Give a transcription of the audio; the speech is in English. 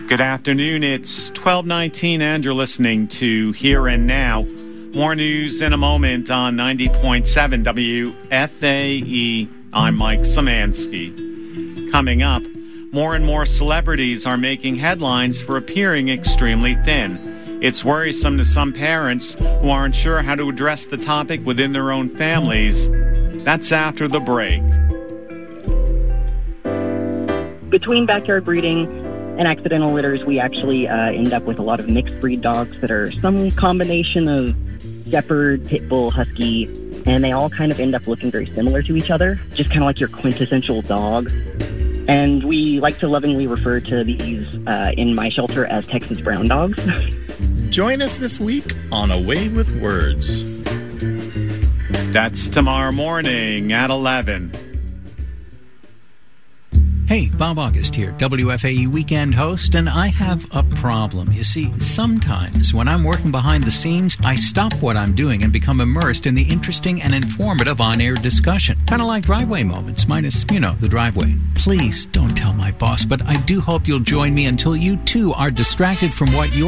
Good afternoon. It's 12:19 and you're listening to Here and Now. More news in a moment on 90.7 WFAE. I'm Mike Szymanski. Coming up, more and more celebrities are making headlines for appearing extremely thin. It's worrisome to some parents who aren't sure how to address the topic within their own families. That's after the break. Between backyard breeding and accidental litters, we actually end up with a lot of mixed breed dogs that are some combination of shepherd, pit bull, husky, and they all kind of end up looking very similar to each other, just kind of like your quintessential dog. And we like to lovingly refer to these in my shelter as Texas brown dogs. Join us this week on A Way with Words. That's tomorrow morning at 11. Hey, Bob August here, WFAE weekend host, and I have a problem. You see, sometimes when I'm working behind the scenes, I stop what I'm doing and become immersed in the interesting and informative on-air discussion. Kind of like driveway moments, minus, the driveway. Please don't tell my boss, but I do hope you'll join me until you too are distracted from what you're